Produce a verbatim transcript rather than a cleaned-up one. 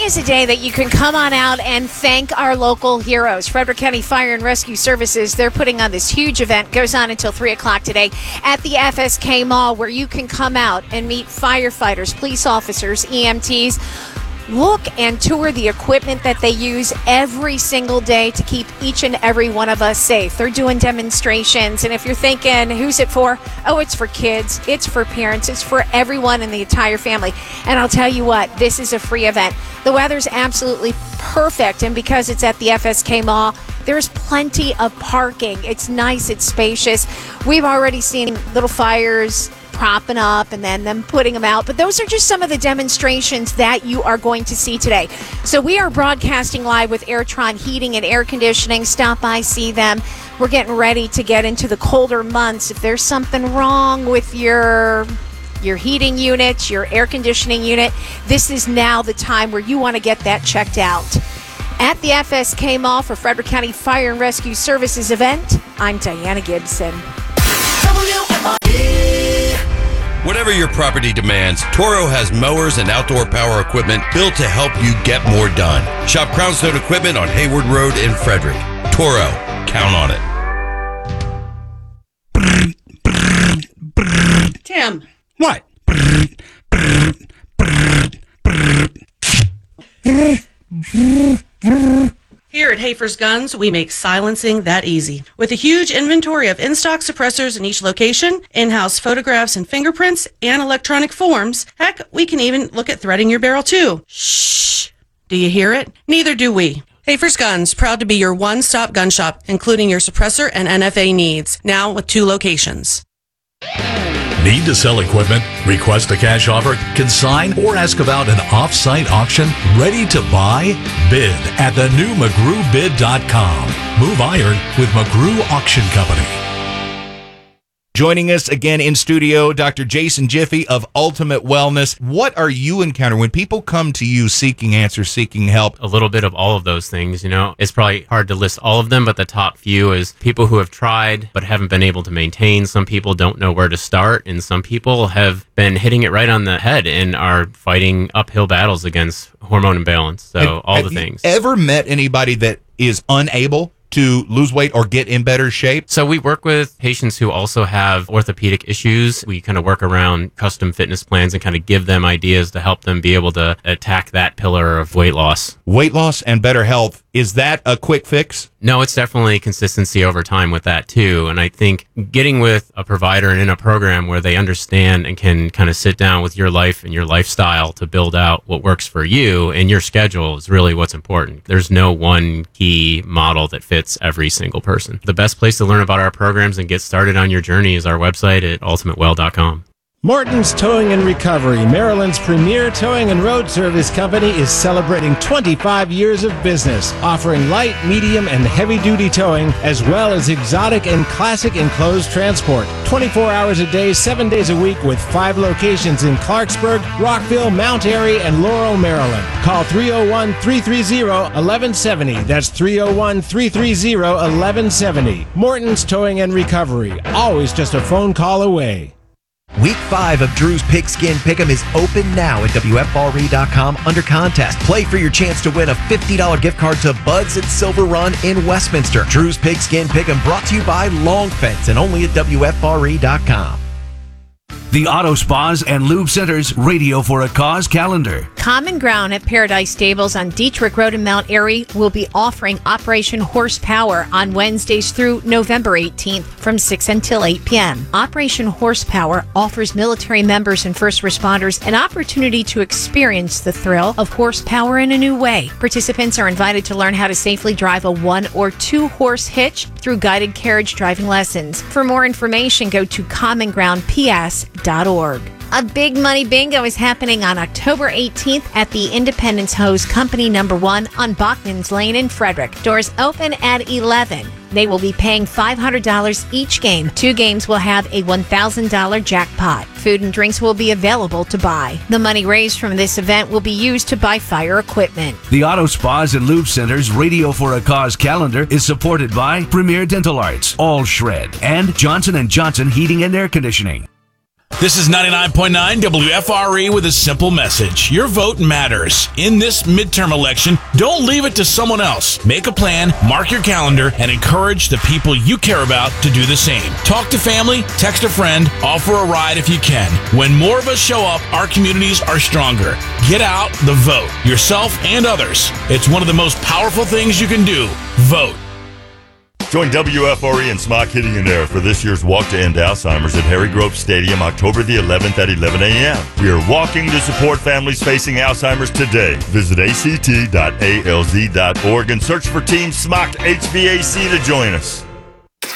Today is a day that you can come on out and thank our local heroes. Frederick County Fire and Rescue Services, they're putting on this huge event. Goes on until three o'clock today at the F S K Mall, where you can come out and meet firefighters, police officers, E M Ts. Look and tour the equipment that they use every single day to keep each and every one of us safe. They're doing demonstrations, and if you're thinking, who's it for? Oh, it's for kids, it's for parents, it's for everyone in the entire family. And I'll tell you what, this is a free event. The weather's absolutely perfect, and because it's at the F S K Mall, there's plenty of parking. It's nice, it's spacious. We've already seen little fires propping up and then them putting them out. But those are just some of the demonstrations that you are going to see today. So we are broadcasting live with Airtron Heating and Air Conditioning. Stop by, see them. We're getting ready to get into the colder months. If there's something wrong with your your heating unit, your air conditioning unit, this is now the time where you want to get that checked out. At the F S K Mall for Frederick County Fire and Rescue Services event, I'm Diana Gibson. Whatever your property demands, Toro has mowers and outdoor power equipment built to help you get more done. Shop Crownstone Equipment on Hayward Road in Frederick. Toro, count on it. Tim. What? Here at Hafer's Guns, we make silencing that easy. With a huge inventory of in-stock suppressors in each location, in-house photographs and fingerprints, and electronic forms, heck, we can even look at threading your barrel too. Shh! Do you hear it? Neither do we. Hafer's Guns, proud to be your one-stop gun shop, including your suppressor and N F A needs, now with two locations. Need to sell equipment? Request a cash offer, consign, or ask about an off-site auction? Ready to buy? Bid at the new McGrew Bid dot com. Move iron with McGrew Auction Company. Joining us again in studio, Doctor Jason Jiffy of Ultimate Wellness. What are you encountering when people come to you seeking answers, seeking help? A little bit of all of those things, you know. It's probably hard to list all of them, but the top few is people who have tried but haven't been able to maintain. Some people don't know where to start, and some people have been hitting it right on the head and are fighting uphill battles against hormone imbalance. So have, all have the things. You ever met anybody that is unable to lose weight or get in better shape? So we work with patients who also have orthopedic issues. We kind of work around custom fitness plans and kind of give them ideas to help them be able to attack that pillar of weight loss. Weight loss and better health, is that a quick fix? No, it's definitely consistency over time with that too. And I think getting with a provider and in a program where they understand and can kind of sit down with your life and your lifestyle to build out what works for you and your schedule is really what's important. There's no one key model that fits every single person. The best place to learn about our programs and get started on your journey is our website at ultimate well dot com. Morton's Towing and Recovery, Maryland's premier towing and road service company, is celebrating twenty-five years of business, offering light, medium, and heavy-duty towing, as well as exotic and classic enclosed transport. twenty-four hours a day, seven days a week, with five locations in Clarksburg, Rockville, Mount Airy, and Laurel, Maryland. Call three oh one, three three zero, one one seven zero. That's three oh one, three three zero, one one seven zero. Morton's Towing and Recovery, always just a phone call away. Week five of Drew's Pigskin Pick'em is open now at W F R E dot com under contest. Play for your chance to win a fifty dollars gift card to Bud's at Silver Run in Westminster. Drew's Pigskin Pick'em brought to you by Long Fence and only at W F R E dot com. The Auto Spas and Lube Center's Radio for a Cause calendar. Common Ground at Paradise Stables on Dietrich Road in Mount Airy will be offering Operation Horsepower on Wednesdays through November eighteenth from six until eight p.m. Operation Horsepower offers military members and first responders an opportunity to experience the thrill of horsepower in a new way. Participants are invited to learn how to safely drive a one or two horse hitch through guided carriage driving lessons. For more information, go to common ground p s dot org. A big money bingo is happening on October eighteenth at the Independence Hose Company number one on Bachman's Lane in Frederick. Doors open at eleven. They will be paying five hundred dollars each game. Two games will have a one thousand dollars jackpot. Food and drinks will be available to buy. The money raised from this event will be used to buy fire equipment. The Auto Spas and Lube Center's Radio for a Cause calendar is supported by Premier Dental Arts, All Shred, and Johnson and Johnson Heating and Air Conditioning. This is ninety-nine point nine W F R E with a simple message. Your vote matters. In this midterm election, don't leave it to someone else. Make a plan, mark your calendar, and encourage the people you care about to do the same. Talk to family, text a friend, offer a ride if you can. When more of us show up, our communities are stronger. Get out the vote, yourself and others. It's one of the most powerful things you can do. Vote. Join W F R E and Smock Heating and Air for this year's Walk to End Alzheimer's at Harry Grove Stadium, October the eleventh at eleven a.m. We are walking to support families facing Alzheimer's today. Visit A C T dot A L Z dot org and search for Team Smock H V A C to join us.